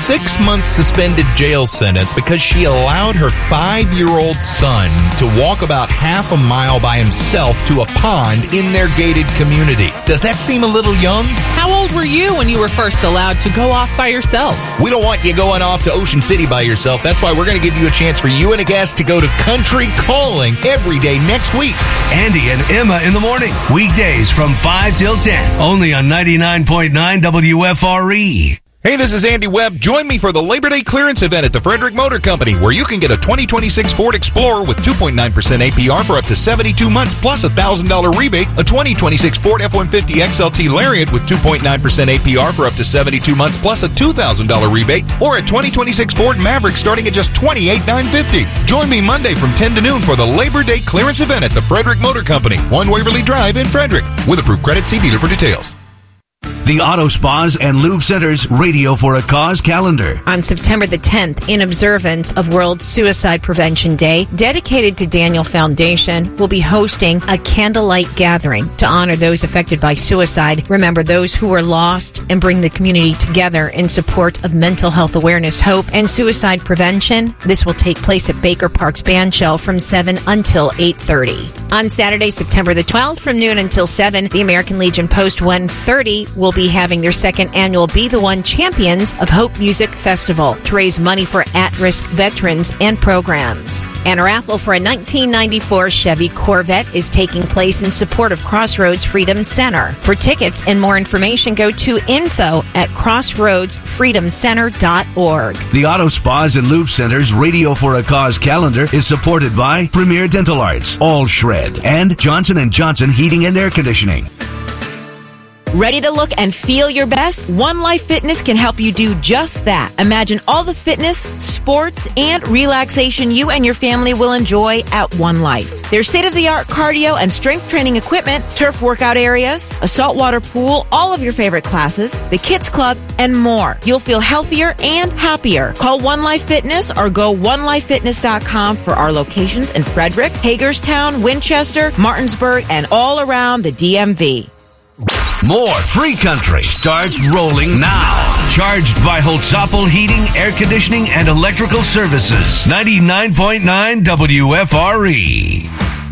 6-month suspended jail sentence because she allowed her 5-year-old son to walk about half a mile by himself to a pond in their gated community. Does that seem a little young? How old were you when you were first allowed to go off by yourself? We don't want you going off to Ocean City by yourself. That's why we're going to give you a chance for you and a guest to go to Country Calling every day next week. Andy and Emma in the morning. Weekdays from 5 till 10. Only on 99.9 WFRE. Hey, this is Andy Webb. Join me for the Labor Day clearance event at the Frederick Motor Company, where you can get a 2026 Ford Explorer with 2.9% APR for up to 72 months, plus a $1,000 rebate, a 2026 Ford F-150 XLT Lariat with 2.9% APR for up to 72 months, plus a $2,000 rebate, or a 2026 Ford Maverick starting at just $28,950. Join me Monday from 10 to noon for the Labor Day clearance event at the Frederick Motor Company, 1 Waverly Drive in Frederick. With approved credit, see dealer for details. The Auto Spas and Lube Center's Radio for a Cause calendar. On September the 10th, in observance of World Suicide Prevention Day, dedicated to Daniel Foundation, will be hosting a candlelight gathering to honor those affected by suicide, remember those who were lost, and bring the community together in support of mental health awareness, hope, and suicide prevention. This will take place at Baker Park's Bandshell from 7 until 8:30. On Saturday, September the 12th, from noon until 7, the American Legion Post 130 will be having their second annual Be the One Champions of Hope Music Festival to raise money for at-risk veterans and programs. And a raffle for a 1994 Chevy Corvette is taking place in support of Crossroads Freedom Center. For tickets and more information, go to info@crossroadsfreedomcenter.org. The Auto Spas and Lube Center's Radio for a Cause calendar is supported by Premier Dental Arts, All Shred, and Johnson & Johnson Heating and Air Conditioning. Ready to look and feel your best? One Life Fitness can help you do just that. Imagine all the fitness, sports, and relaxation you and your family will enjoy at One Life. Their state-of-the-art cardio and strength training equipment, turf workout areas, a saltwater pool, all of your favorite classes, the kids club, and more. You'll feel healthier and happier. Call One Life Fitness or go onelifefitness.com for our locations in Frederick, Hagerstown, Winchester, Martinsburg, and all around the DMV. More free country starts rolling now. Charged by Holtzapfel Heating, Air Conditioning, and Electrical Services. 99.9 WFRE.